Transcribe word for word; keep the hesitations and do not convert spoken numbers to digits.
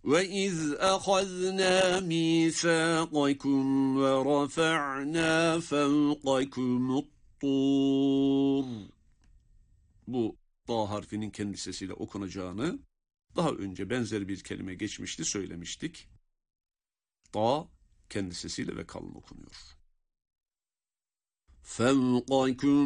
وَإِذْ أَخَذْنَا مِيثَاقَكُمْ وَرَفَعْنَا فَوْقَكُمُ الطُّورَ. Bu ta harfinin kendi sesiyle okunacağını daha önce benzer bir kelime geçmişti, söylemiştik. Ta kendi sesiyle ve kalın okunuyor. فَوْقَكُمُ